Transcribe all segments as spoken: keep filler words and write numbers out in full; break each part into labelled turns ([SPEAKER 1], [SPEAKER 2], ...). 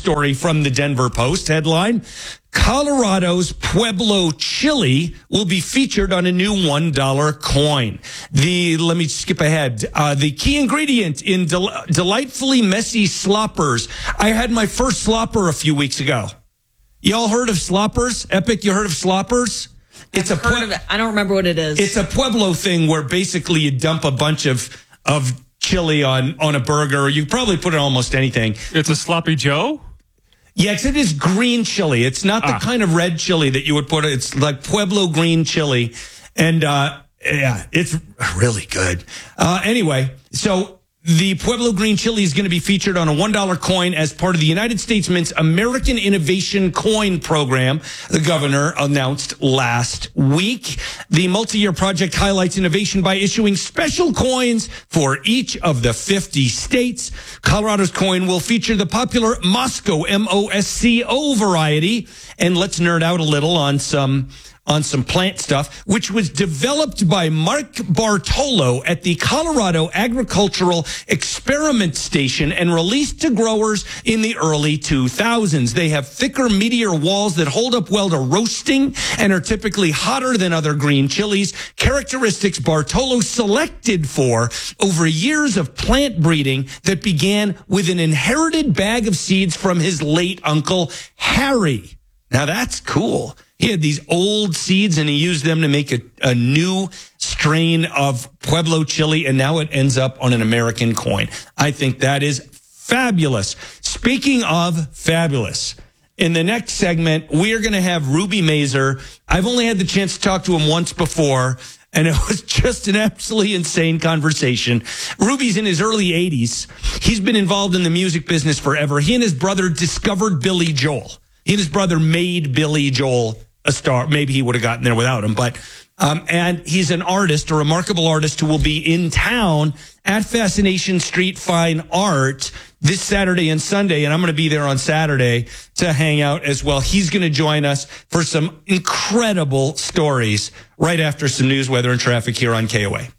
[SPEAKER 1] story from the Denver Post headline. Colorado's Pueblo chili will be featured on a new one dollar coin. The, let me skip ahead. Uh, the key ingredient in del- delightfully messy sloppers. I had my first slopper a few weeks ago. Y'all heard of sloppers? Epic, you heard of sloppers? It's
[SPEAKER 2] I've
[SPEAKER 1] a
[SPEAKER 2] heard of it. I don't remember what it is.
[SPEAKER 1] It's a Pueblo thing where basically you dump a bunch of, of chili on, on a burger. You probably put it on almost anything.
[SPEAKER 3] It's a sloppy Joe?
[SPEAKER 1] Yes, it is green chili. It's not the
[SPEAKER 3] ah.
[SPEAKER 1] kind of red chili that you would put. It's like Pueblo green chili. And, uh, yeah, it's really good. Uh, anyway, so the Pueblo green chili is going to be featured on a one dollar coin as part of the United States Mint's American Innovation Coin Program, the governor announced last week. The multi-year project highlights innovation by issuing special coins for each of the fifty states. Colorado's coin will feature the popular Moscow, M O S C O variety. And let's nerd out a little on some on some plant stuff, which was developed by Mark Bartolo at the Colorado Agricultural Experiment Station and released to growers in the early two thousands. They have thicker, meatier walls that hold up well to roasting and are typically hotter than other green chilies, characteristics Bartolo selected for over years of plant breeding that began with an inherited bag of seeds from his late uncle, Harry. Now that's cool. He had these old seeds and he used them to make a, a new strain of Pueblo chili, and now it ends up on an American coin. I think that is fabulous. Speaking of fabulous, in the next segment, we are going to have Ruby Mazer. I've only had the chance to talk to him once before, and it was just an absolutely insane conversation. Ruby's in his early eighties. He's been involved in the music business forever. He and his brother discovered Billy Joel. He and his brother made Billy Joel a star. Maybe he would have gotten there without him, but, um, and he's an artist, a remarkable artist who will be in town at Fascination Street Fine Art this Saturday and Sunday. And I'm going to be there on Saturday to hang out as well. He's going to join us for some incredible stories right after some news, weather, and traffic here on K O A.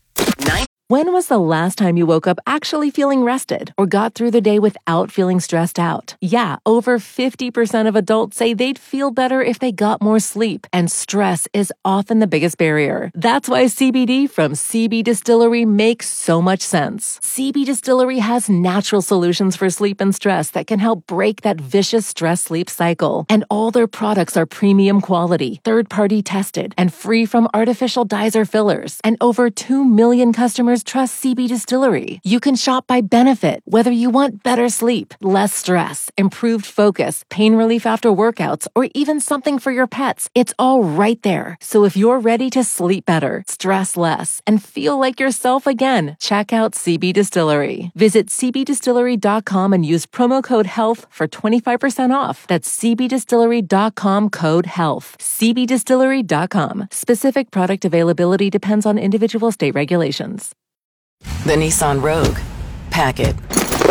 [SPEAKER 4] When was the last time you woke up actually feeling rested or got through the day without feeling stressed out? Yeah, over fifty percent of adults say they'd feel better if they got more sleep, and stress is often the biggest barrier. That's why C B D from C B Distillery makes so much sense. C B Distillery has natural solutions for sleep and stress that can help break that vicious stress-sleep cycle. And all their products are premium quality, third-party tested, and free from artificial dyes or fillers. And over two million customers trust C B Distillery. You can shop by benefit, whether you want better sleep, less stress, improved focus, pain relief after workouts, or even something for your pets. It's all right there. So if you're ready to sleep better, stress less, and feel like yourself again, check out C B Distillery. Visit c b distillery dot com and use promo code HEALTH for twenty-five percent off. That's c b distillery dot com code HEALTH. c b distillery dot com. Specific product availability depends on individual state regulations.
[SPEAKER 5] The Nissan Rogue. Pack it.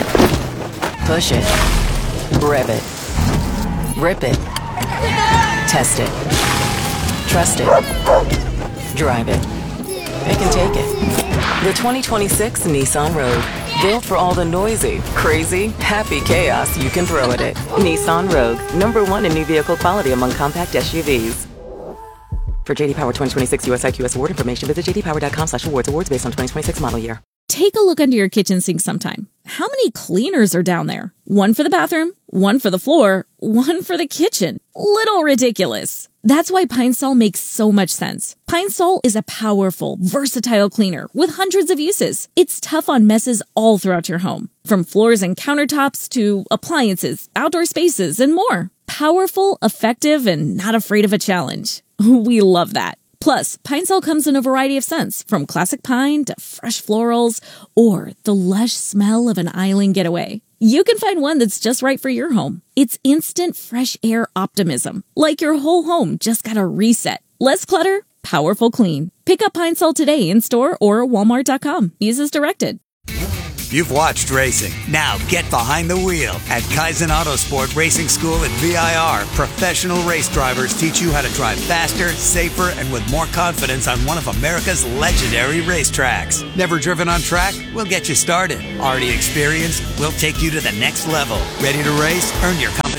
[SPEAKER 5] Push it. Rev it. Rip it. Test it. Trust it. Drive it. It can take it. The twenty twenty-six Nissan Rogue. Built for all the noisy, crazy, happy chaos you can throw at it. Nissan Rogue. Number one in new vehicle quality among compact S U Vs. For J D Power twenty twenty-six U S I Q S award information, visit j d power dot com slash awards. Awards based on twenty twenty-six model year.
[SPEAKER 6] Take a look under your kitchen sink sometime. How many cleaners are down there? One for the bathroom, one for the floor, one for the kitchen. Little ridiculous. That's why Pine Sol makes so much sense. Pine Sol is a powerful, versatile cleaner with hundreds of uses. It's tough on messes all throughout your home, from floors and countertops to appliances, outdoor spaces, and more. Powerful, effective, and not afraid of a challenge. We love that. Plus, Pine Sol comes in a variety of scents, from classic pine to fresh florals, or the lush smell of an island getaway. You can find one that's just right for your home. It's instant fresh air optimism, like your whole home just got a reset. Less clutter, powerful clean. Pick up Pine Sol today in store or walmart dot com. Use as directed.
[SPEAKER 7] You've watched racing. Now get behind the wheel. At Kaizen Autosport Racing School at V I R, professional race drivers teach you how to drive faster, safer, and with more confidence on one of America's legendary racetracks. Never driven on track? We'll get you started. Already experienced? We'll take you to the next level. Ready to race? Earn your competition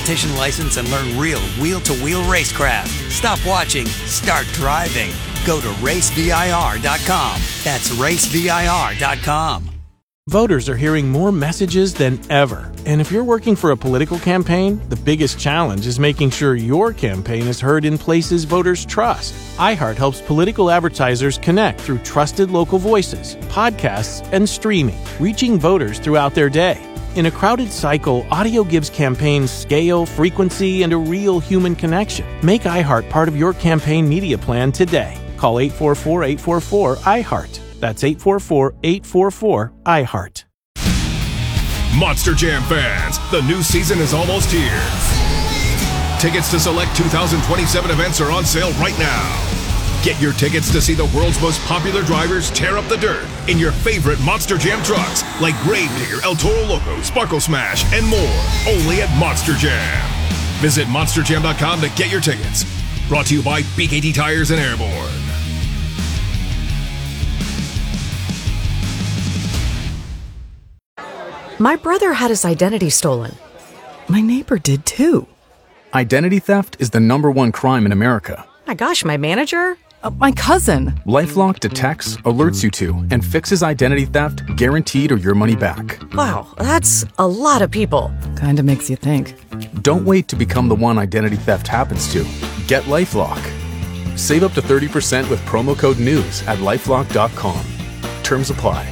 [SPEAKER 7] competition license and learn real wheel-to-wheel racecraft. Stop watching. Start driving. Go to race V I R dot com. That's race V I R dot com.
[SPEAKER 2] Voters are hearing more messages than ever. And if you're working for a political campaign, the biggest challenge is making sure your campaign is heard in places voters trust. iHeart helps political advertisers connect through trusted local voices, podcasts, and streaming, reaching voters throughout their day. In a crowded cycle, audio gives campaigns scale, frequency, and a real human connection. Make iHeart part of your campaign media plan today. Call eight four four, eight four four, iHeart. That's eight four four, eight four four, iHeart.
[SPEAKER 3] Monster Jam fans, the new season is almost here. Tickets to select two thousand twenty-seven events are on sale right now. Get your tickets to see the world's most popular drivers tear up the dirt in your favorite Monster Jam trucks like Gravedigger, El Toro Loco, Sparkle Smash, and more. Only at Monster Jam. Visit monster jam dot com to get your tickets. Brought to you by B K T Tires and Airborne.
[SPEAKER 8] My brother had his identity stolen. My neighbor did too.
[SPEAKER 9] Identity theft is the number one crime in America.
[SPEAKER 8] My gosh, my manager? Uh, my cousin.
[SPEAKER 9] LifeLock detects, alerts you to, and fixes identity theft guaranteed or your money back.
[SPEAKER 8] Wow, that's a lot of people.
[SPEAKER 10] Kinda makes you think.
[SPEAKER 9] Don't wait to become the one identity theft happens to. Get LifeLock. Save up to thirty percent with promo code NEWS at lifelock dot com. Terms apply.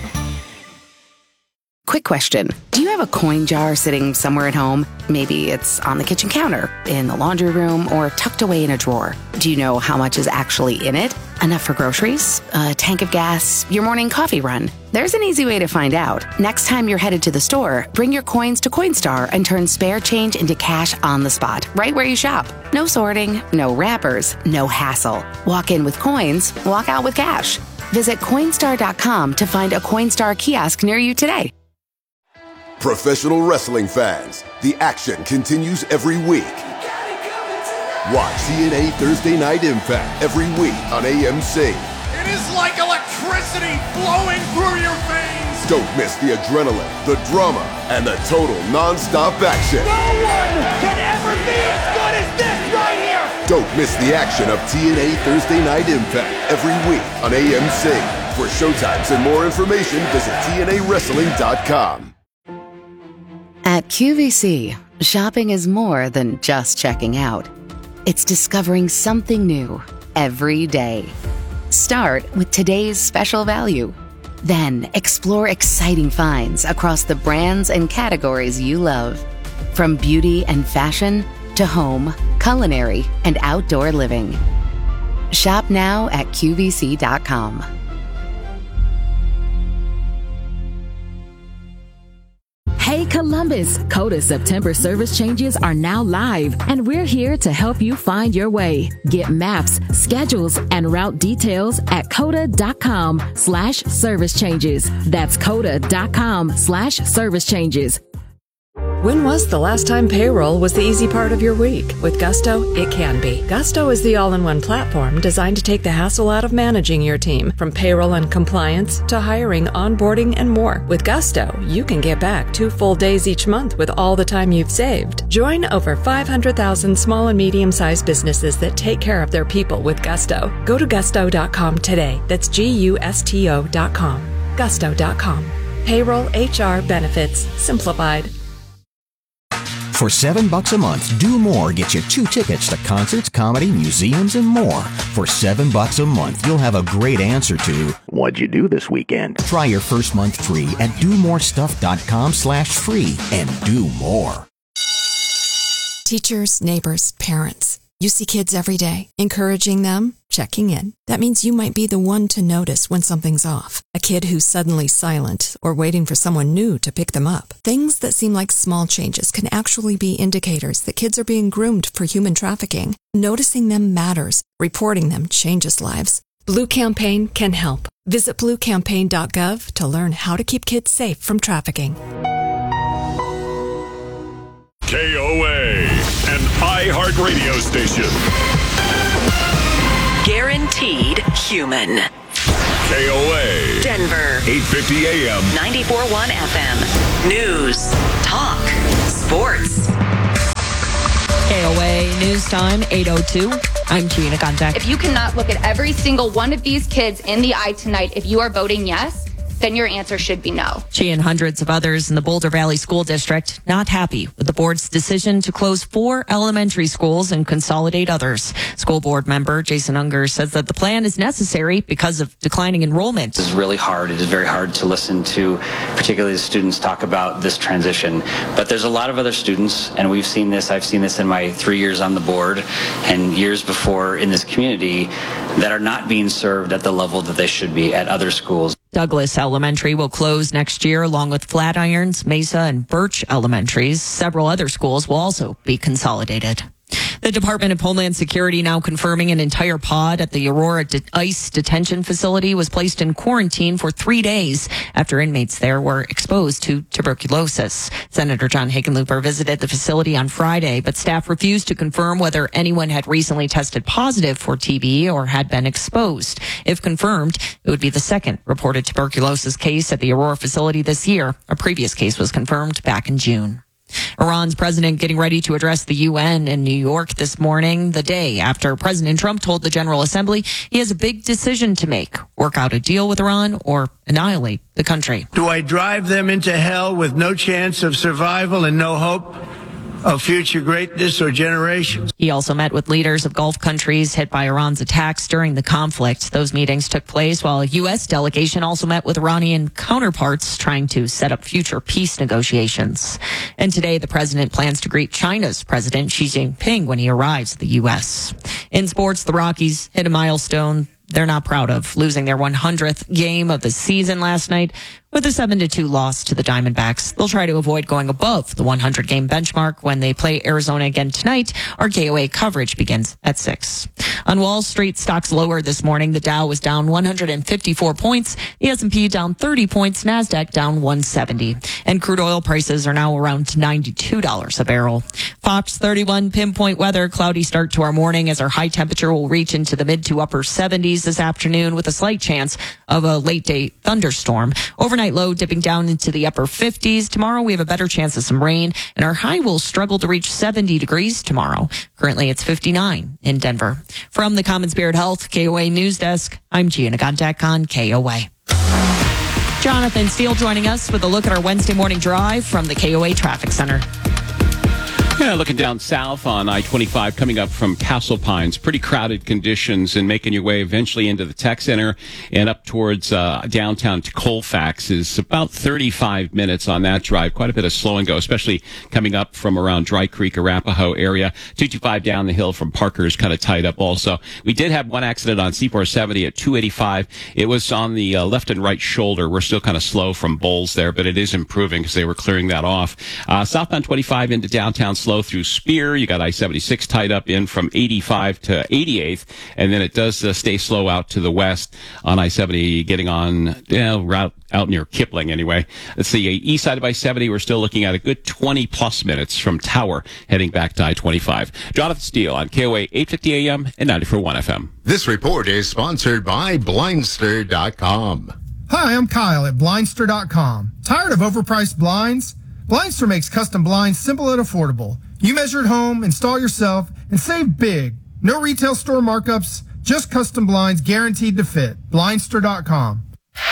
[SPEAKER 11] Quick question. Do you have a coin jar sitting somewhere at home? Maybe it's on the kitchen counter, in the laundry room, or tucked away in a drawer. Do you know how much is actually in it? Enough for groceries, a tank of gas, your morning coffee run? There's an easy way to find out. Next time you're headed to the store, bring your coins to Coinstar and turn spare change into cash on the spot, right where you shop. No sorting, no wrappers, no hassle. Walk in with coins, walk out with cash. Visit Coinstar dot com to find a Coinstar kiosk near you today.
[SPEAKER 12] Professional wrestling fans, the action continues every week. Watch T N A Thursday Night Impact every week on A M C.
[SPEAKER 13] It is like electricity flowing through your veins.
[SPEAKER 12] Don't miss the adrenaline, the drama, and the total non-stop action.
[SPEAKER 13] No one can ever be as good as this right here.
[SPEAKER 12] Don't miss the action of T N A Thursday Night Impact every week on A M C. For showtimes and more information, visit T N A wrestling dot com.
[SPEAKER 11] At Q V C, shopping is more than just checking out. It's discovering something new every day. Start with today's special value. Then explore exciting finds across the brands and categories you love. From beauty and fashion to home, culinary, and outdoor living. Shop now at Q V C dot com.
[SPEAKER 14] Hey Columbus, Coda September service changes are now live, and we're here to help you find your way. Get maps, schedules, and route details at coda dot com slash service changes. That's coda dot com slash service changes.
[SPEAKER 8] When was the last time payroll was the easy part of your week? With Gusto, it can be. Gusto is the all-in-one platform designed to take the hassle out of managing your team, from payroll and compliance to hiring, onboarding, and more. With Gusto, you can get back two full days each month with all the time you've saved. Join over five hundred thousand small and medium-sized businesses that take care of their people with Gusto. Go to gusto dot com today. That's G U S T O dot com. gusto dot com. Payroll, H R, benefits, simplified.
[SPEAKER 15] For seven bucks a month, Do More gets you two tickets to concerts, comedy, museums, and more. For seven bucks a month, you'll have a great answer to what'd you do this weekend? Try your first month free at do more stuff dot com slash free and do more.
[SPEAKER 16] Teachers, neighbors, parents. You see kids every day, encouraging them, checking in. That means you might be the one to notice when something's off. A kid who's suddenly silent or waiting for someone new to pick them up. Things that seem like small changes can actually be indicators that kids are being groomed for human trafficking. Noticing them matters. Reporting them changes lives.
[SPEAKER 8] Blue Campaign can help. Visit blue campaign dot gov to learn how to keep kids safe from trafficking.
[SPEAKER 3] K O A, an iHeart radio station.
[SPEAKER 5] Guaranteed human.
[SPEAKER 3] K O A.
[SPEAKER 5] Denver.
[SPEAKER 3] eight fifty A M.
[SPEAKER 5] ninety-four point one F M. News. Talk. Sports.
[SPEAKER 10] A News Time, eight oh two. I'm Gina Gondek.
[SPEAKER 17] If you cannot look at every single one of these kids in the eye tonight, if you are voting yes, then your answer should be no.
[SPEAKER 10] She and hundreds of others in the Boulder Valley School District not happy with the board's decision to close four elementary schools and consolidate others. School board member Jason Unger says that the plan is necessary because of declining enrollment.
[SPEAKER 18] This is really hard. It is very hard to listen to, particularly the students talk about this transition. But there's a lot of other students, and we've seen this. I've seen this in my three years on the board and years before in this community that are not being served at the level that they should be at other schools.
[SPEAKER 10] Douglas Elementary will close next year along with Flatirons, Mesa, and Birch Elementaries. Several other schools will also be consolidated. The Department of Homeland Security now confirming an entire pod at the Aurora De- ICE detention facility was placed in quarantine for three days after inmates there were exposed to tuberculosis. Senator John Hickenlooper visited the facility on Friday, but staff refused to confirm whether anyone had recently tested positive for T B or had been exposed. If confirmed, it would be the second reported tuberculosis case at the Aurora facility this year. A previous case was confirmed back in June. Iran's president getting ready to address the U N in New York this morning, the day after President Trump told the General Assembly he has a big decision to make, work out a deal with Iran or annihilate the country.
[SPEAKER 19] Do I drive them into hell with no chance of survival and no hope of future greatness or generations?
[SPEAKER 10] He also met with leaders of Gulf countries hit by Iran's attacks during the conflict. Those meetings took place while a U S delegation also met with Iranian counterparts trying to set up future peace negotiations. And today, the president plans to greet China's President Xi Jinping when he arrives at the U S. In sports, the Rockies hit a milestone they're not proud of, losing their one hundredth game of the season last night with a seven to two loss to the Diamondbacks. They'll try to avoid going above the one hundred game benchmark when they play Arizona again tonight. Our K O A coverage begins at six. On Wall Street, stocks lower this morning. The Dow was down one hundred fifty-four points. The S and P down thirty points. NASDAQ down one seventy. And crude oil prices are now around ninety-two dollars a barrel. Fox thirty-one pinpoint weather. Cloudy start to our morning as our high temperature will reach into the mid to upper seventies this afternoon with a slight chance of a late day thunderstorm. Overnight low dipping down into the upper fifties. Tomorrow we have a better chance of some rain, and our high will struggle to reach seventy degrees tomorrow. Currently it's fifty-nine in Denver. From the Common Spirit Health K O A News Desk, I'm Gina Gondek on K O A. Jonathan Steele joining us with a look at our Wednesday morning drive from the K O A Traffic Center.
[SPEAKER 20] Yeah, looking down south on I twenty-five coming up from Castle Pines. Pretty crowded conditions and making your way eventually into the tech center and up towards uh, downtown to Colfax is about thirty-five minutes on that drive. Quite a bit of slow and go, especially coming up from around Dry Creek, Arapahoe area. two twenty-five down the hill from Parker is kind of tied up also. We did have one accident on C four seventy at two eighty-five. It was on the uh, left and right shoulder. We're still kind of slow from Bowles there, but it is improving because they were clearing that off. Uh, southbound twenty-five into downtown slow through Spear. You got I seventy-six tied up in from eighty-five to eighty-eighth, and then it does uh, stay slow out to the west on I seventy, getting on yeah, route out near Kipling anyway. Let's see, east side of I seventy, we're still looking at a good twenty plus minutes from Tower heading back to I twenty-five. Jonathan Steele on K O A eight fifty A M and ninety-four point one F M.
[SPEAKER 21] This report is sponsored by Blindster dot com.
[SPEAKER 22] Hi, I'm Kyle at Blindster dot com. Tired of overpriced blinds? Blindster makes custom blinds simple and affordable. You measure at home, install yourself, and save big. No retail store markups, just custom blinds guaranteed to fit. Blindster dot com.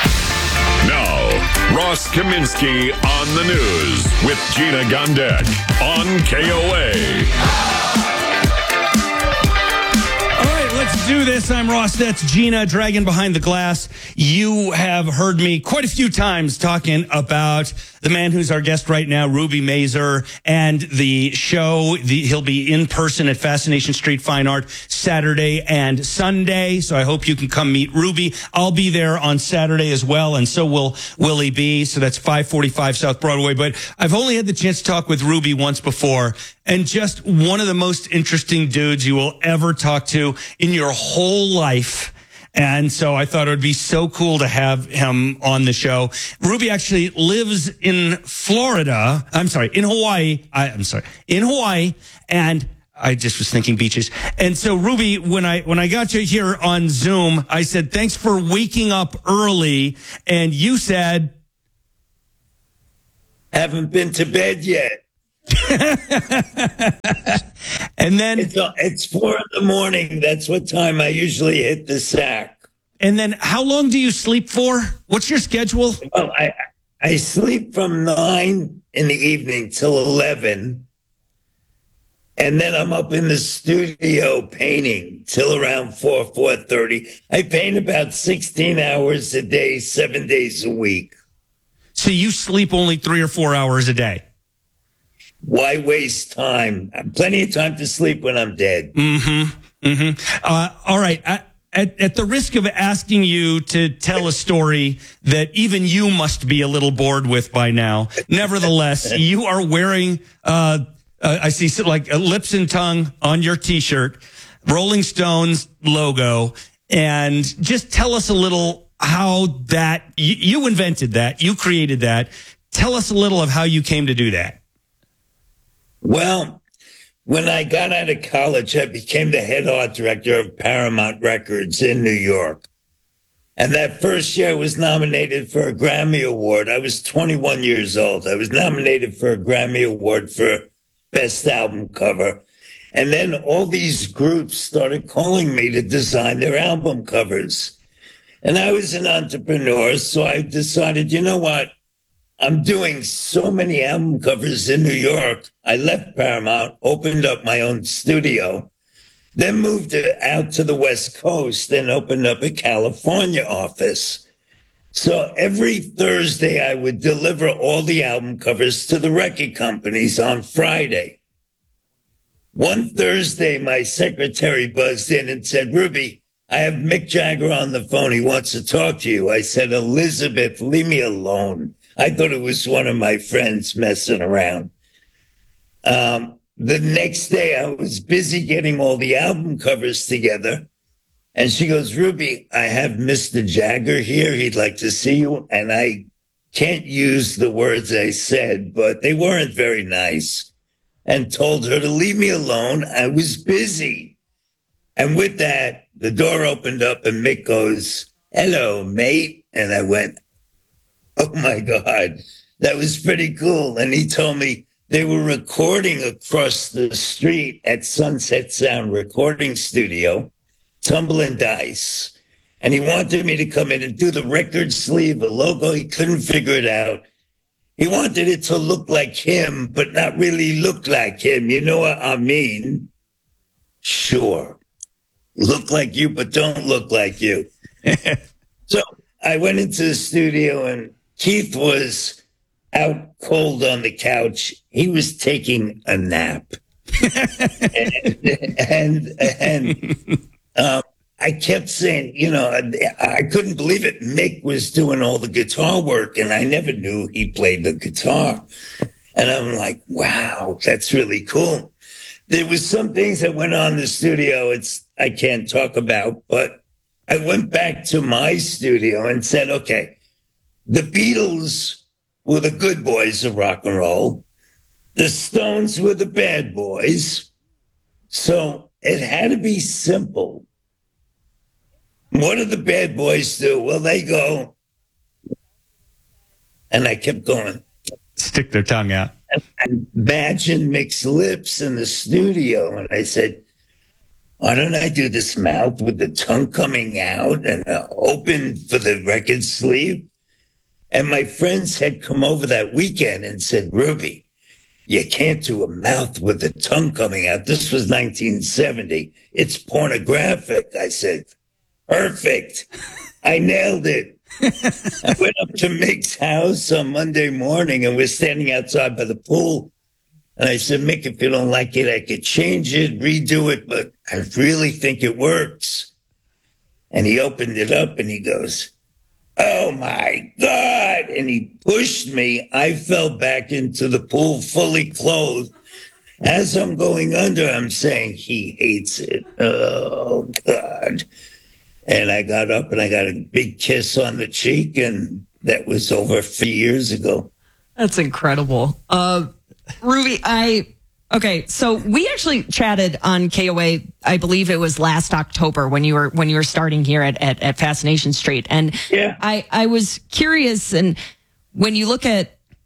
[SPEAKER 3] Now, Ross Kaminsky on the news with Gina Gondek on K O A.
[SPEAKER 1] Let's do this. I'm Ross. That's Gina, Dragon Behind the Glass. You have heard me quite a few times talking about the man who's our guest right now, Ruby Mazer, and the show. The, he'll be in person at Fascination Street Fine Art Saturday and Sunday. So I hope you can come meet Ruby. I'll be there on Saturday as well, and so will Willie B. So that's five forty-five South Broadway. But I've only had the chance to talk with Ruby once before, and just one of the most interesting dudes you will ever talk to in your whole life. And so I thought it would be so cool to have him on the show. Ruby actually lives in Florida. I'm sorry, in Hawaii. I, I'm sorry, in Hawaii. And I just was thinking beaches. And so Ruby, when I, when I got you here on Zoom, I said, thanks for waking up early. And you said,
[SPEAKER 23] haven't been to bed yet.
[SPEAKER 1] And then
[SPEAKER 4] it's, it's four in the morning. That's what time I usually hit the sack.
[SPEAKER 1] And then how long do you sleep for? What's your schedule?
[SPEAKER 4] Well, I, I sleep from nine in the evening till eleven. And then I'm up in the studio painting till around four, four thirty. I paint about sixteen hours a day, seven days a week.
[SPEAKER 1] So you sleep only three or four hours a day?
[SPEAKER 4] Why waste time? I have plenty of time to sleep when I'm dead.
[SPEAKER 1] Mm-hmm. Mm-hmm. Uh, all right. I, at, at the risk of asking you to tell a story that even you must be a little bored with by now, nevertheless, you are wearing, uh, uh, I see like uh, lips and tongue on your T-shirt, Rolling Stones logo, and just tell us a little how that, you, you invented that, you created that. Tell us a little of how you came to do that.
[SPEAKER 4] Well, when I got out of college, I became the head art director of Paramount Records in New York. And that first year I was nominated for a Grammy Award. I was twenty-one years old. I was nominated for a Grammy Award for Best Album Cover. And then all these groups started calling me to design their album covers. And I was an entrepreneur, so I decided, you know what? I'm doing so many album covers in New York. I left Paramount, opened up my own studio, then moved out to the West Coast and opened up a California office. So every Thursday, I would deliver all the album covers to the record companies on Friday. One Thursday, my secretary buzzed in and said, Ruby, I have Mick Jagger on the phone. He wants to talk to you. I said, Elizabeth, leave me alone. I thought it was one of my friends messing around. Um, the next day, I was busy getting all the album covers together. And she goes, Ruby, I have Mister Jagger here. He'd like to see you. And I can't use the words I said, but they weren't very nice. And told her to leave me alone. I was busy. And with that, the door opened up and Mick goes, hello, mate. And I went, oh, my God, that was pretty cool. And he told me they were recording across the street at Sunset Sound Recording Studio, Tumbling Dice. And he wanted me to come in and do the record sleeve, a logo. He couldn't figure it out. He wanted it to look like him, but not really look like him. You know what I mean? Sure. Look like you, but don't look like you. So I went into the studio and Keith was out cold on the couch. He was taking a nap. and and, and um, I kept saying, you know, I, I couldn't believe it. Mick was doing all the guitar work, and I never knew he played the guitar. And I'm like, wow, that's really cool. There was some things that went on in the studio it's I can't talk about, but I went back to my studio and said, okay, the Beatles were the good boys of rock and roll. The Stones were the bad boys. So it had to be simple. What do the bad boys do? Well, they go, and I kept going.
[SPEAKER 1] Stick their tongue out.
[SPEAKER 4] And imagine Mick's lips in the studio. And I said, why don't I do this mouth with the tongue coming out and uh, open for the record sleeve? And my friends had come over that weekend and said, Ruby, you can't do a mouth with the tongue coming out. This was nineteen seventy. It's pornographic. I said, perfect. I nailed it. I went up to Mick's house on Monday morning and we're standing outside by the pool. And I said, Mick, if you don't like it, I could change it, redo it, but I really think it works. And he opened it up and he goes, oh my God. And he pushed me. I fell back into the pool fully clothed. As I'm going under, I'm saying, he hates it. Oh God. And I got up and I got a big kiss on the cheek, and that was over three years ago.
[SPEAKER 10] That's incredible. Uh, Ruby, I, okay, so we actually chatted on K O A, I believe it was last October when you were, when you were starting here at, at, at Fascination Street. And
[SPEAKER 4] yeah.
[SPEAKER 10] I, I was curious, and when you look at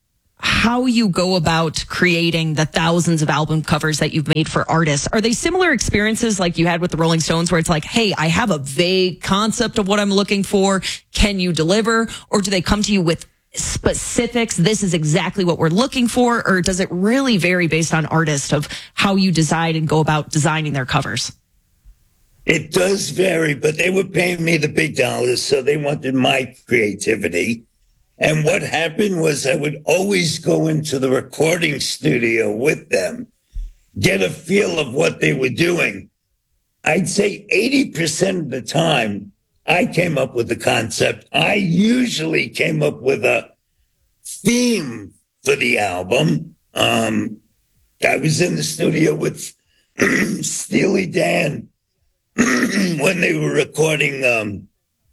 [SPEAKER 10] how you go about creating the thousands of album covers that you've made for artists. Are they similar experiences like you had with the Rolling Stones, where it's like, hey, I have a vague concept of what I'm looking for. Can you deliver? Or do they come to you with specifics? This is exactly what we're looking for. Or does it really vary based on artist of how you decide and go about designing their covers?
[SPEAKER 4] It does vary, but they were paying me the big dollars, so they wanted my creativity. And what happened was I would always go into the recording studio with them, get a feel of what they were doing. I'd say eighty percent of the time, I came up with the concept. I usually came up with a theme for the album. Um, I was in the studio with Steely Dan when they were recording um,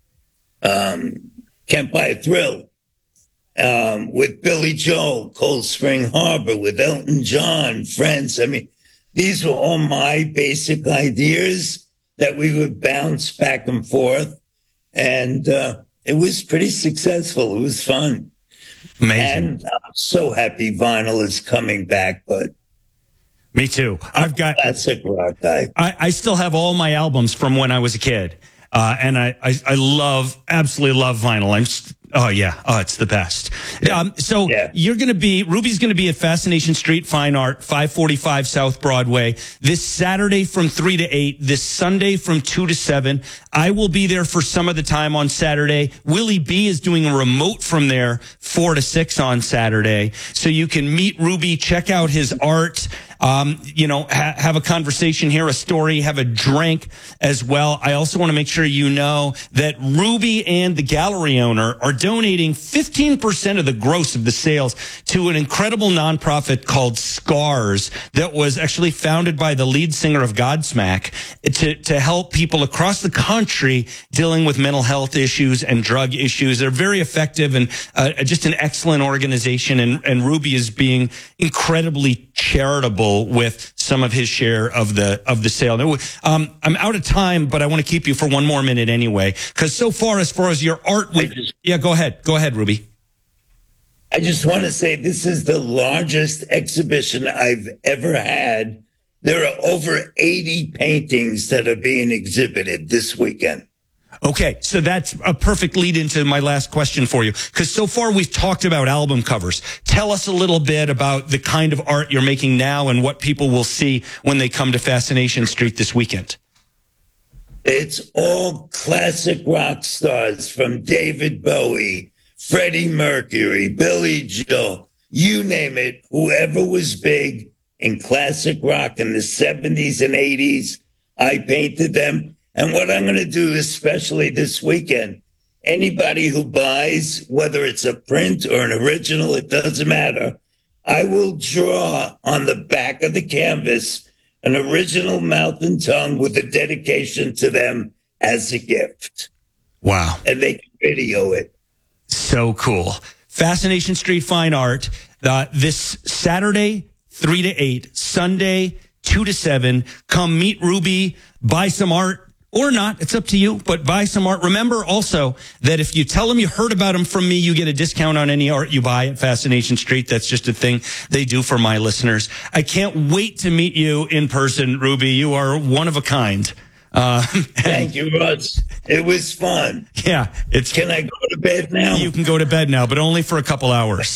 [SPEAKER 4] um, Can't Buy a Thrill, um, with Billy Joel, Cold Spring Harbor, with Elton John, Friends. I mean, these were all my basic ideas that we would bounce back and forth. And uh, it was pretty successful. It was fun.
[SPEAKER 1] Amazing.
[SPEAKER 4] And I'm so happy vinyl is coming back, but
[SPEAKER 1] me too. I've got
[SPEAKER 4] classic rock guy.
[SPEAKER 1] I, I still have all my albums from when I was a kid, uh, and I, I I love absolutely love vinyl. I'm st- oh yeah, oh it's the best. Um, so yeah. You're going to be Ruby's going to be at Fascination Street Fine Art, five forty-five South Broadway, this Saturday from three to eight, this Sunday from two to seven. I will be there for some of the time on Saturday. Willie B is doing a remote from there, four to six on Saturday, so you can meet Ruby, check out his art. Um, you know, ha- have a conversation, hear a story, have a drink as well. I also want to make sure you know that Ruby and the gallery owner are donating fifteen percent of the gross of the sales to an incredible nonprofit called SCARS that was actually founded by the lead singer of Godsmack to, to help people across the country dealing with mental health issues and drug issues. They're very effective and uh, just an excellent organization. And, and Ruby is being incredibly charitable with some of his share of the of the sale. Now, um, I'm out of time, but I want to keep you for one more minute anyway, because so far, as far as your art, with, just, yeah, go ahead, go ahead, Ruby.
[SPEAKER 4] I just want to say this is the largest exhibition I've ever had. There are over eighty paintings that are being exhibited this weekend.
[SPEAKER 1] Okay, so that's a perfect lead into my last question for you, because so far we've talked about album covers. Tell us a little bit about the kind of art you're making now and what people will see when they come to Fascination Street this weekend.
[SPEAKER 4] It's all classic rock stars, from David Bowie, Freddie Mercury, Billy Joel, you name it. Whoever was big in classic rock in the seventies and eighties, I painted them. And what I'm going to do, especially this weekend, anybody who buys, whether it's a print or an original, it doesn't matter, I will draw on the back of the canvas an original Mouth and Tongue with a dedication to them as a gift.
[SPEAKER 1] Wow.
[SPEAKER 4] And they can video it.
[SPEAKER 1] So cool. Fascination Street Fine Art, uh, this Saturday, three to eight, Sunday, two to seven. Come meet Ruby, buy some art. Or not, it's up to you, but buy some art. Remember also that if you tell them you heard about them from me, you get a discount on any art you buy at Fascination Street. That's just a thing they do for my listeners. I can't wait to meet you in person, Ruby. You are one of a kind. Uh,
[SPEAKER 4] Thank you, Russ. It was fun.
[SPEAKER 1] Yeah. It's.
[SPEAKER 4] Can I go to bed now?
[SPEAKER 1] You can go to bed now, but only for a couple hours.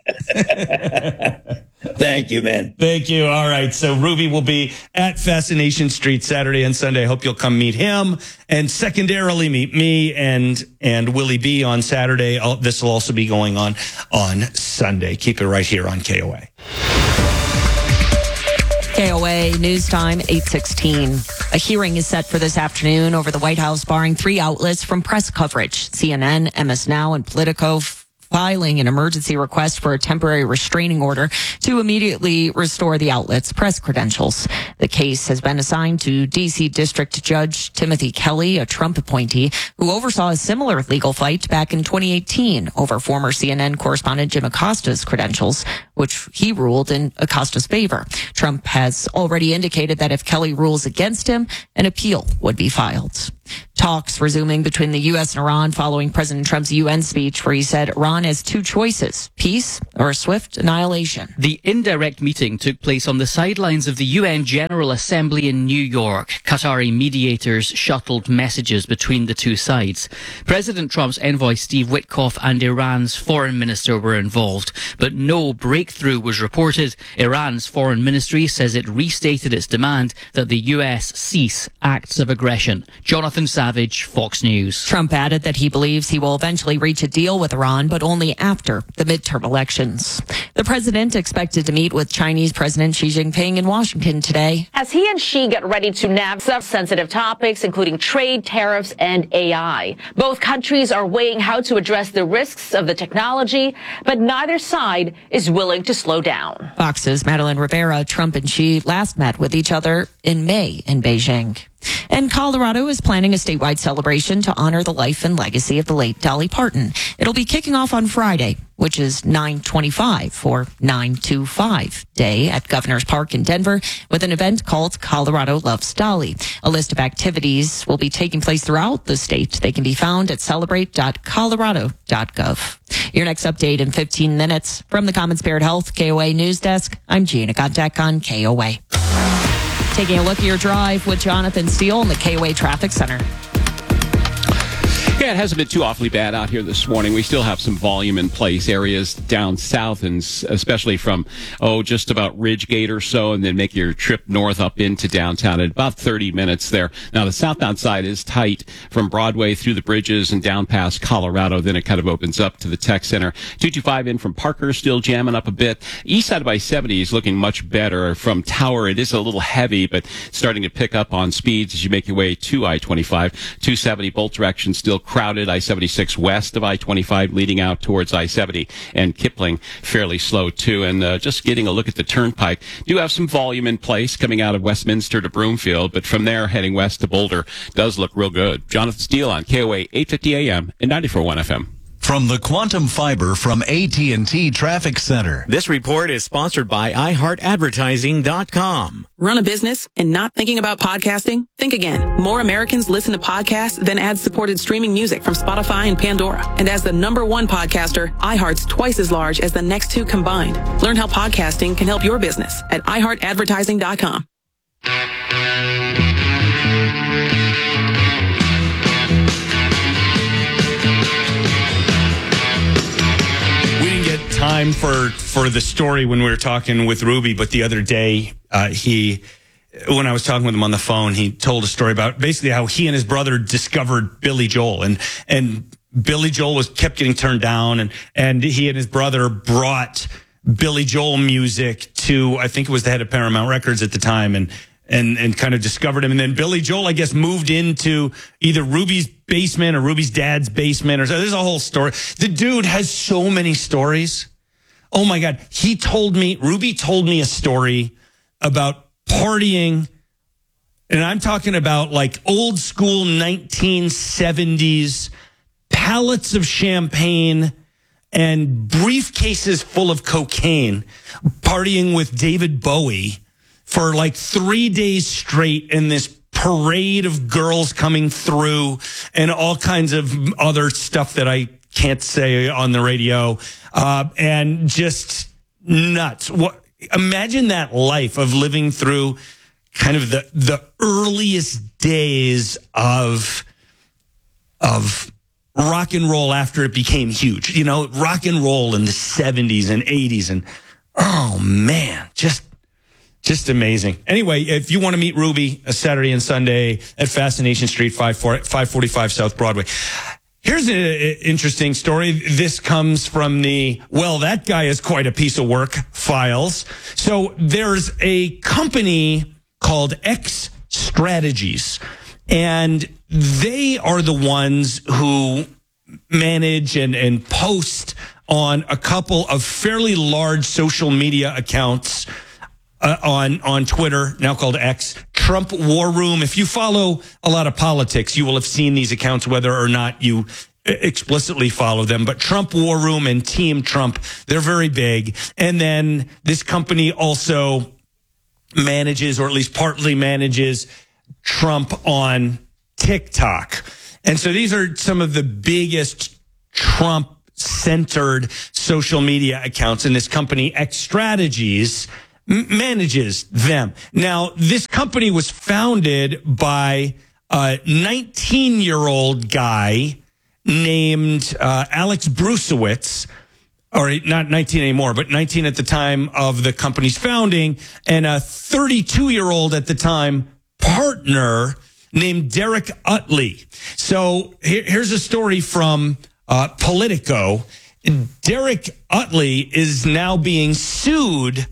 [SPEAKER 4] Thank you, man.
[SPEAKER 1] Thank you. All right. So Ruby will be at Fascination Street Saturday and Sunday. I hope you'll come meet him, and secondarily meet me and and Willie B on Saturday. I'll, this will also be going on on Sunday. Keep it right here on K O A.
[SPEAKER 10] K O A News Time, eight sixteen. A hearing is set for this afternoon over the White House barring three outlets from press coverage: C N N, M S Now, and Politico, filing an emergency request for a temporary restraining order to immediately restore the outlet's press credentials. The case has been assigned to D C District Judge Timothy Kelly, a Trump appointee, who oversaw a similar legal fight back in twenty eighteen over former C N N correspondent Jim Acosta's credentials, which he ruled in Acosta's favor. Trump has already indicated that if Kelly rules against him, an appeal would be filed. Talks resuming between the U S and Iran following President Trump's U N speech where he said Iran has two choices, peace or swift annihilation.
[SPEAKER 6] The indirect meeting took place on the sidelines of the U N General Assembly in New York. Qatari mediators shuttled messages between the two sides. President Trump's envoy Steve Witkoff and Iran's foreign minister were involved, but no breakthrough was reported. Iran's foreign ministry says it restated its demand that the U S cease acts of aggression. Jonathan Savage, Fox News.
[SPEAKER 10] Trump added that he believes he will eventually reach a deal with Iran, but only after the midterm elections. The president expected to meet with Chinese President Xi Jinping in Washington today.
[SPEAKER 7] As he and Xi get ready to navigate sensitive topics, including trade, tariffs, and A I. Both countries are weighing how to address the risks of the technology, but neither side is willing to slow down.
[SPEAKER 10] Fox's Madeline Rivera, Trump and Xi last met with each other in May in Beijing. And Colorado is planning a statewide celebration to honor the life and legacy of the late Dolly Parton. It'll be kicking off on Friday, which is nine twenty-five or nine twenty-five Day at Governor's Park in Denver with an event called Colorado Loves Dolly. A list of activities will be taking place throughout the state. They can be found at celebrate dot colorado dot gov. Your next update in fifteen minutes from the Common Spirit Health K O A News Desk. I'm Gina Gontek on K O A. Taking a look at your drive with Jonathan Steele in the K O A Traffic Center.
[SPEAKER 20] Yeah, it hasn't been too awfully bad out here this morning. We still have some volume in place. Areas down south, and especially from, oh, just about Ridgegate or so, and then make your trip north up into downtown in about thirty minutes there. Now, the southbound side is tight from Broadway through the bridges and down past Colorado. Then it kind of opens up to the Tech Center. two twenty-five in from Parker, still jamming up a bit. East side of I seventy is looking much better. From Tower, it is a little heavy, but starting to pick up on speeds as you make your way to I twenty-five. two seventy both directions still crowded. I seventy-six west of I twenty-five leading out towards I seventy, and Kipling fairly slow too. And uh, just getting a look at the turnpike, do have some volume in place coming out of Westminster to Broomfield, but from there heading west to Boulder does look real good. Jonathan Steele on K O A eight fifty A M and ninety-four point one F M.
[SPEAKER 23] From the Quantum Fiber from A T and T Traffic Center.
[SPEAKER 24] This report is sponsored by i heart advertising dot com.
[SPEAKER 25] Run a business and not thinking about podcasting? Think again. More Americans listen to podcasts than ad-supported streaming music from Spotify and Pandora. And as the number one podcaster, iHeart's twice as large as the next two combined. Learn how podcasting can help your business at i heart advertising dot com.
[SPEAKER 1] Time for for the story when we were talking with Ruby, but the other day uh, he, when I was talking with him on the phone, he told a story about basically how he and his brother discovered Billy Joel, and and Billy Joel was kept getting turned down, and and he and his brother brought Billy Joel music to, I think it was the head of Paramount Records at the time, and and and kind of discovered him. And then Billy Joel, I guess, moved into either Ruby's basement or Ruby's dad's basement, or so. There's a whole story. The dude has so many stories. Oh my God. He told me, Ruby told me a story about partying, and I'm talking about like old school nineteen seventies pallets of champagne and briefcases full of cocaine, partying with David Bowie for like three days straight in this parade of girls coming through and all kinds of other stuff that I can't say on the radio, uh, and just nuts. What, imagine that life of living through kind of the, the earliest days of, of rock and roll after it became huge, you know, rock and roll in the seventies and eighties. And oh man, just, Just amazing. Anyway, if you want to meet Ruby, a Saturday and Sunday at Fascination Street, five forty-five South Broadway. Here's an interesting story. This comes from the, well, that guy is quite a piece of work files. So there's a company called X Strategies, and they are the ones who manage and, and post on a couple of fairly large social media accounts Uh, on, on Twitter, now called X, Trump War Room. If you follow a lot of politics, you will have seen these accounts, whether or not you explicitly follow them. But Trump War Room and Team Trump, they're very big. And then this company also manages, or at least partly manages, Trump on TikTok. And so these are some of the biggest Trump-centered social media accounts, and this company, X Strategies, m- manages them. Now, this company was founded by a nineteen-year-old guy named uh, Alex Brusiewicz, or not nineteen anymore, but nineteen at the time of the company's founding, and a thirty-two-year-old at the time partner named Derek Utley. So here, here's a story from uh, Politico. Derek Utley is now being sued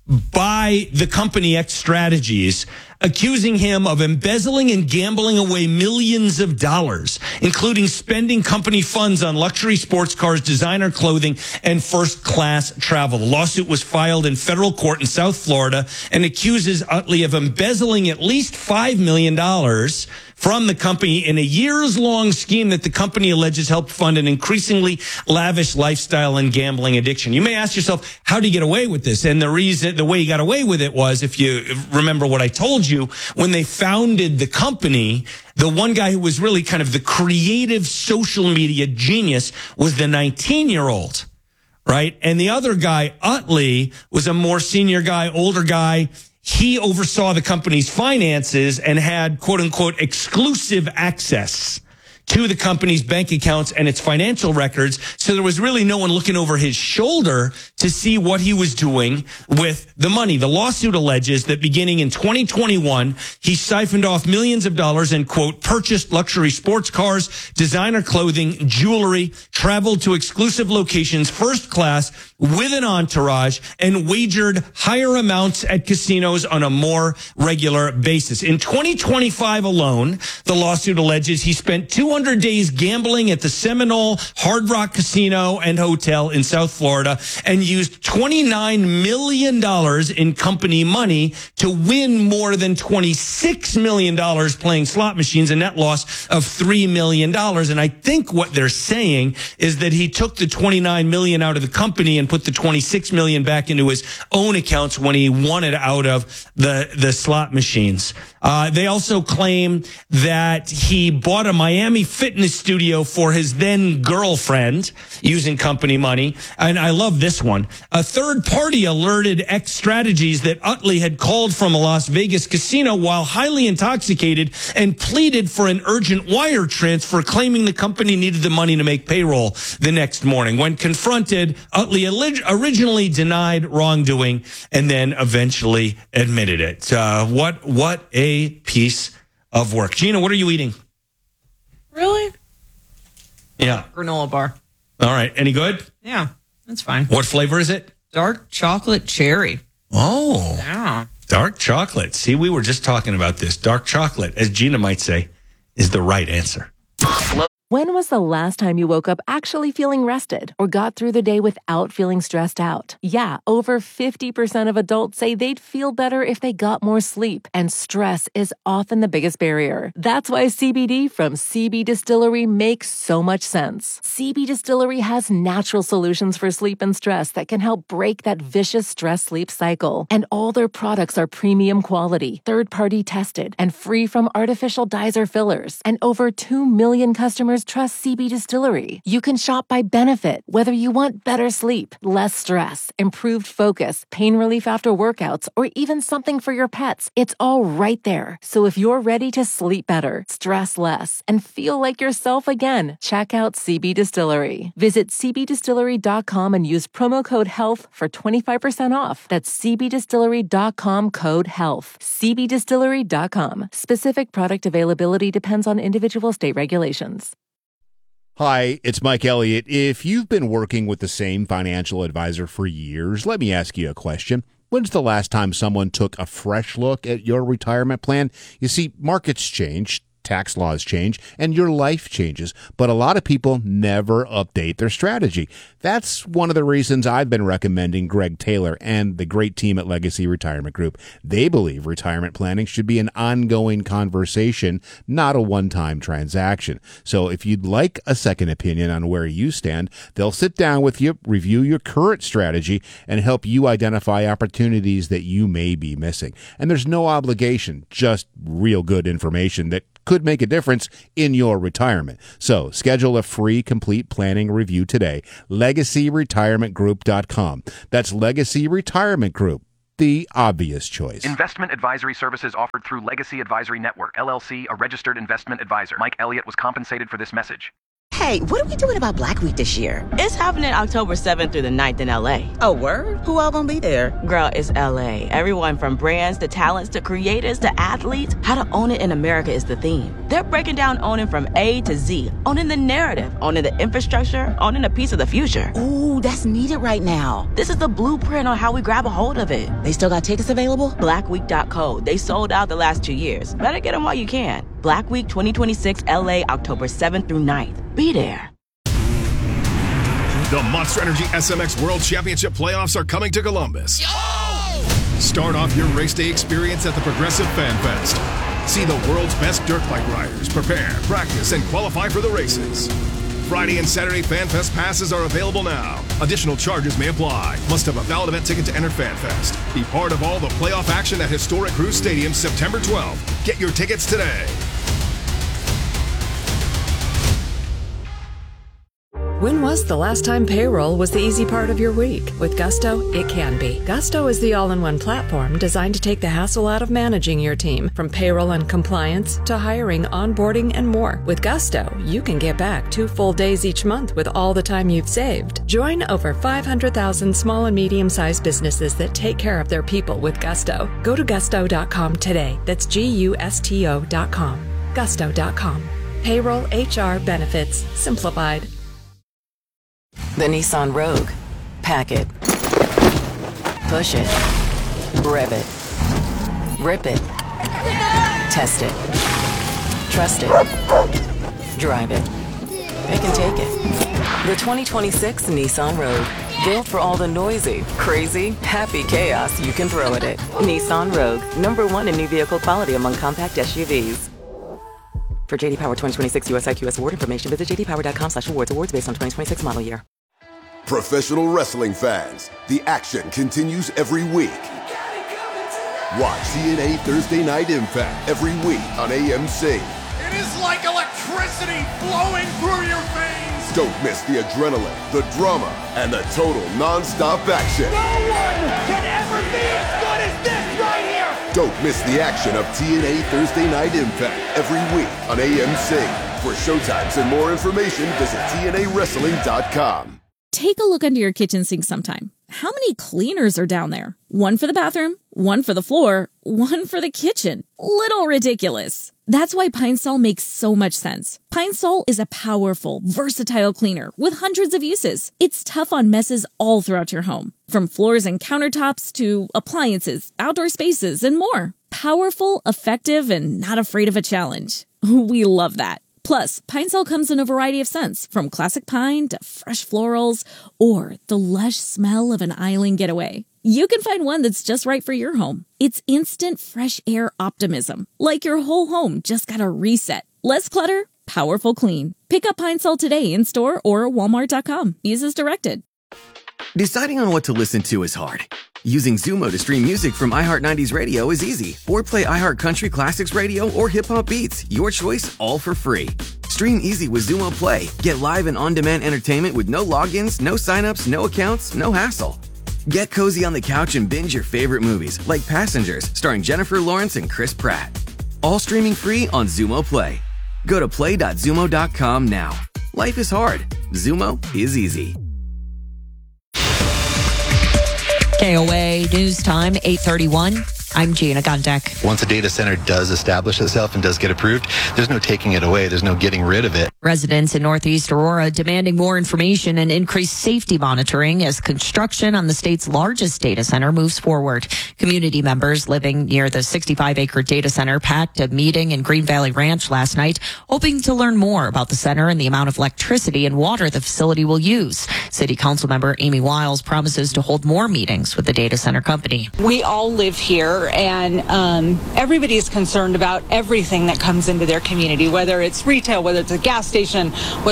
[SPEAKER 1] by the company X Strategies, accusing him of embezzling and gambling away millions of dollars, including spending company funds on luxury sports cars, designer clothing, and first-class travel. The lawsuit was filed in federal court in South Florida and accuses Utley of embezzling at least five million dollars from the company in a years-long scheme that the company alleges helped fund an increasingly lavish lifestyle and gambling addiction. You may ask yourself, how did he get away with this? And the reason, the way he got away with it was, if you remember what I told you, when they founded the company, the one guy who was really kind of the creative social media genius was the nineteen-year-old, right? And the other guy, Utley, was a more senior guy, older guy. He oversaw the company's finances and had, quote unquote, exclusive access to the company's bank accounts and its financial records. So there was really no one looking over his shoulder to see what he was doing with the money. The lawsuit alleges that beginning in twenty twenty-one, he siphoned off millions of dollars and, quote, purchased luxury sports cars, designer clothing, jewelry, traveled to exclusive locations, first class, with an entourage, and wagered higher amounts at casinos on a more regular basis. In twenty twenty-five alone, the lawsuit alleges he spent two hundred days gambling at the Seminole Hard Rock Casino and Hotel in South Florida and used twenty-nine million dollars in company money to win more than twenty-six million dollars playing slot machines, a net loss of three million dollars. And I think what they're saying is that he took the twenty-nine million dollars out of the company and put the twenty-six million dollars back into his own accounts when he won it out of the, the slot machines. Uh, they also claim that he bought a Miami fitness studio for his then girlfriend using company money. And I love this one. A third party alerted X Strategies that Utley had called from a Las Vegas casino while highly intoxicated and pleaded for an urgent wire transfer, claiming the company needed the money to make payroll the next morning. When confronted, Utley originally denied wrongdoing and then eventually admitted it. Uh, what, what a piece of work. Gina, what are you eating?
[SPEAKER 10] Really?
[SPEAKER 1] Yeah.
[SPEAKER 10] Granola bar.
[SPEAKER 1] All right. Any good?
[SPEAKER 10] Yeah, that's fine.
[SPEAKER 1] What flavor is it?
[SPEAKER 10] Dark chocolate cherry.
[SPEAKER 1] Oh.
[SPEAKER 10] Yeah.
[SPEAKER 1] Dark chocolate. See, we were just talking about this. Dark chocolate, as Gina might say, is the right answer.
[SPEAKER 2] When was the last time you woke up actually feeling rested or got through the day without feeling stressed out? Yeah, over fifty percent of adults say they'd feel better if they got more sleep, and stress is often the biggest barrier. That's why C B D from C B Distillery makes so much sense. C B Distillery has natural solutions for sleep and stress that can help break that vicious stress-sleep cycle. And all their products are premium quality, third-party tested, and free from artificial dyes or fillers. And over two million customers trust C B Distillery. You can shop by benefit, whether you want better sleep, less stress, improved focus, pain relief after workouts, or even something for your pets. It's all right there. So if you're ready to sleep better, stress less, and feel like yourself again, check out C B Distillery. Visit c b distillery dot com and use promo code HEALTH for twenty-five percent off. That's c b distillery dot com code HEALTH. c b distillery dot com. Specific product availability depends on individual state regulations.
[SPEAKER 9] Hi, it's Mike Elliott. If you've been working with the same financial advisor for years, let me ask you a question. When's the last time someone took a fresh look at your retirement plan? You see, markets change, tax laws change, and your life changes, but a lot of people never update their strategy. That's one of the reasons I've been recommending Greg Taylor and the great team at Legacy Retirement Group. They believe retirement planning should be an ongoing conversation, not a one-time transaction. So if you'd like a second opinion on where you stand, they'll sit down with you, review your current strategy, and help you identify opportunities that you may be missing. And there's no obligation, just real good information that could make a difference in your retirement. So schedule a free complete planning review today. legacy retirement group dot com. That's Legacy Retirement Group, the obvious choice.
[SPEAKER 11] Investment advisory services offered through Legacy Advisory Network, L L C, a registered investment advisor. Mike Elliott was compensated for this message.
[SPEAKER 12] Hey, what are we doing about Black Week this year?
[SPEAKER 13] It's happening October seventh through the ninth in L A.
[SPEAKER 12] Oh, word? Who all gonna be there?
[SPEAKER 13] Girl, it's L A. Everyone from brands to talents to creators to athletes. How to own it in America is the theme. They're breaking down owning from A to Z. Owning the narrative, owning the infrastructure, owning a piece of the future.
[SPEAKER 12] Ooh, that's needed right now.
[SPEAKER 13] This is the blueprint on how we grab a hold of it.
[SPEAKER 12] They still got tickets available?
[SPEAKER 13] black week dot co. They sold out the last two years. Better get them while you can. Black Week twenty twenty-six L A, October seventh through ninth. Be there.
[SPEAKER 3] The Monster Energy S M X World Championship playoffs are coming to Columbus. Start off your race day experience at the Progressive Fan Fest. See the world's best dirt bike riders prepare, practice, and qualify for the races. Friday and Saturday Fan Fest passes are available now. Additional charges may apply. Must have a valid event ticket to enter Fan Fest. Be part of all the playoff action at historic Cruz Stadium September twelfth. Get your tickets today.
[SPEAKER 8] When was the last time payroll was the easy part of your week? With Gusto, it can be. Gusto is the all-in-one platform designed to take the hassle out of managing your team, from payroll and compliance to hiring, onboarding, and more. With Gusto, you can get back two full days each month with all the time you've saved. Join over five hundred thousand small and medium-sized businesses that take care of their people with Gusto. Go to gusto dot com today. That's G U S T O dot com. gusto dot com. Payroll, H R, benefits, simplified.
[SPEAKER 5] The Nissan Rogue. Pack it. Push it. Rev it. Rip it. Test it. Trust it. Drive it. Pick and take it. The twenty twenty-six Nissan Rogue. Built for all the noisy, crazy, happy chaos you can throw at it. Nissan Rogue. Number one in new vehicle quality among compact S U Vs. For J D Power twenty twenty-six U S I Q S award information, visit j d power dot com slash awards. Awards based on twenty twenty-six model year.
[SPEAKER 14] Professional wrestling fans, the action continues every week. Watch T N A Thursday Night Impact every week on A M C.
[SPEAKER 15] It is like electricity flowing through your veins.
[SPEAKER 14] Don't miss the adrenaline, the drama, and the total non-stop action.
[SPEAKER 15] No one can ever be as good as this right here.
[SPEAKER 14] Don't miss the action of T N A Thursday Night Impact every week on A M C. For showtimes and more information, visit T N A wrestling dot com.
[SPEAKER 26] Take a look under your kitchen sink sometime. How many cleaners are down there? One for the bathroom, one for the floor, one for the kitchen. Little ridiculous. That's why Pine Sol makes so much sense. Pine Sol is a powerful, versatile cleaner with hundreds of uses. It's tough on messes all throughout your home, from floors and countertops to appliances, outdoor spaces, and more. Powerful, effective, and not afraid of a challenge. We love that. Plus, Pine Sol comes in a variety of scents, from classic pine to fresh florals, or the lush smell of an island getaway. You can find one that's just right for your home. It's instant fresh air optimism, like your whole home just got a reset. Less clutter, powerful clean. Pick up Pine Sol today in store or walmart dot com. Use as directed.
[SPEAKER 27] Deciding on what to listen to is hard. Using Zumo to stream music from iHeart nineties Radio is easy. Or play iHeart Country Classics Radio or Hip Hop Beats. Your choice, all for free. Stream easy with Zumo Play. Get live and on-demand entertainment with no logins, no signups, no accounts, no hassle. Get cozy on the couch and binge your favorite movies, like Passengers, starring Jennifer Lawrence and Chris Pratt. All streaming free on Zumo Play. Go to play dot zumo dot com now. Life is hard. Zumo is easy.
[SPEAKER 10] K O A News Time, eight thirty-one. I'm Gina Gondek.
[SPEAKER 28] Once a data center does establish itself and does get approved, there's no taking it away. There's no getting rid of it.
[SPEAKER 10] Residents in Northeast Aurora demanding more information and increased safety monitoring as construction on the state's largest data center moves forward. Community members living near the sixty-five acre data center packed a meeting in Green Valley Ranch last night, hoping to learn more about the center and the amount of electricity and water the facility will use. City Council member Amy Wiles promises to hold more meetings with the data center company.
[SPEAKER 29] We all live here, and um, everybody is concerned about everything that comes into their community, whether it's retail, whether it's a gas station, whether